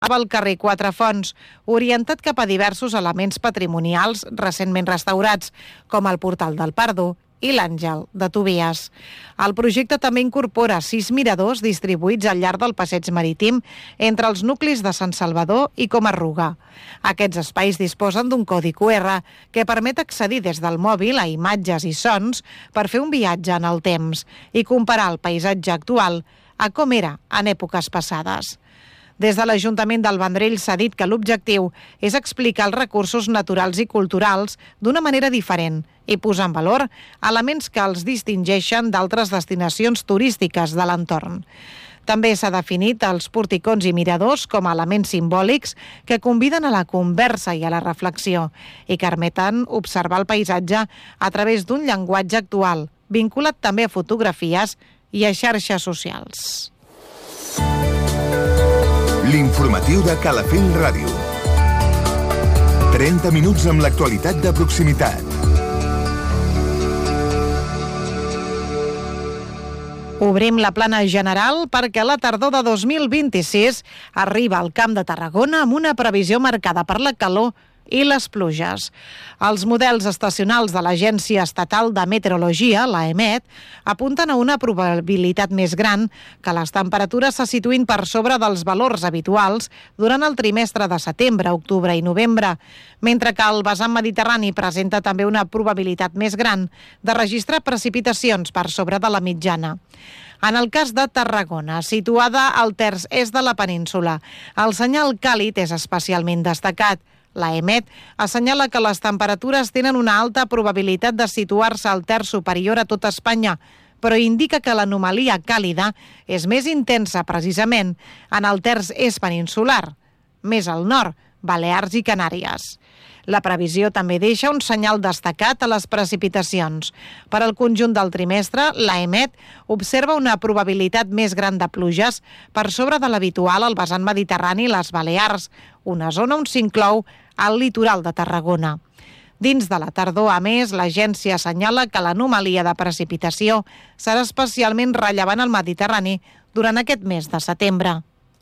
al carrer Quatre Fonts, orientat cap a diversos elements patrimonials recentment restaurats, com el Portal del Pardo i l'Àngel de Tobies. El projecte també incorpora 6 miradors distribuïts al llarg del passeig marítim entre els nuclis de Sant Salvador i Comarruga. Aquests espais disposen d'un codi QR que permet accedir des del mòbil a imatges i sons per fer un viatge en el temps i comparar el paisatge actual a com era en èpoques passades. Des de l'Ajuntament del Vendrell s'ha dit que l'objectiu és explicar els recursos naturals i culturals d'una manera diferent i posar en valor elements que els distingeixen d'altres destinacions turístiques de l'entorn. També s'ha definit els porticons i miradors com a elements simbòlics que conviden a la conversa i a la reflexió i que permeten observar el paisatge a través d'un llenguatge actual, vinculat també a fotografies i a xarxes socials. L'informatiu de Calafell Ràdio. 30 minuts amb l'actualitat de proximitat. Obrim la plana general perquè la tardor de 2026 arriba al Camp de Tarragona amb una previsió marcada per la calor i les pluges. Els models estacionals de l'Agència Estatal de Meteorologia, l'AEMET, apunten a una probabilitat més gran que les temperatures se situïn per sobre dels valors habituals durant el trimestre de setembre, octubre i novembre, mentre que el vessant mediterrani presenta també una probabilitat més gran de registrar precipitacions per sobre de la mitjana. En el cas de Tarragona, situada al terç est de la península, el senyal càlid és especialment destacat. L'AEMET assenyala que les temperatures tenen una alta probabilitat de situar-se al terç superior a tot Espanya, però indica que l'anomalia càlida és més intensa precisament en el terç est peninsular, més al nord, Balears i Canàries. La previsió també deixa un senyal destacat a les precipitacions. Per al conjunt del trimestre, l'AEMET observa una probabilitat més gran de pluges per sobre de l'habitual al vessant mediterrani i les Balears, una zona on s'inclou al litoral de Tarragona. Dins de la tardor, a més, l'agència assenyala que l'anomalia de precipitació serà especialment rellevant al Mediterrani durant aquest mes de setembre.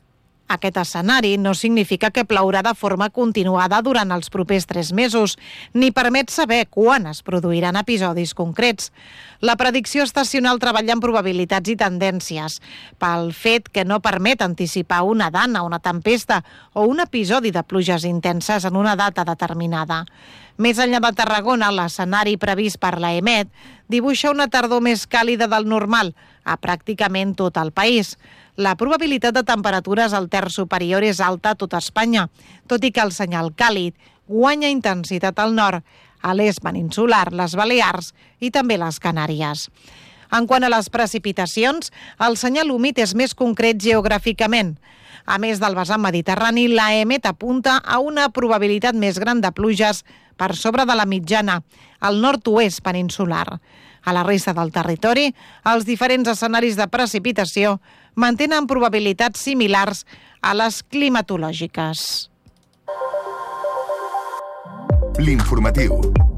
Aquest escenari no significa que plourà de forma continuada durant els propers 3 mesos, ni permet saber quan es produiran episodis concrets. La predicció estacional treballa en probabilitats i tendències, pel fet que no permet anticipar una dana, una tempesta o un episodi de pluges intenses en una data determinada. Més enllà de Tarragona, l'escenari previst per l'AEMET dibuixa una tardor més càlida del normal a pràcticament tot el país. La probabilitat de temperatures al terç superior és alta a tot Espanya, tot i que el senyal càlid guanya intensitat al nord, a l'est peninsular, les Balears i també les Canàries. En quant a les precipitacions, el senyal humit és més concret geogràficament. A més del vessant mediterrani, l'AEMET apunta a una probabilitat més gran de pluges per sobre de la mitjana, al nord-oest peninsular. A la resta del territori, els diferents escenaris de precipitació mantenen probabilitats similars a les climatològiques. L'informatiu.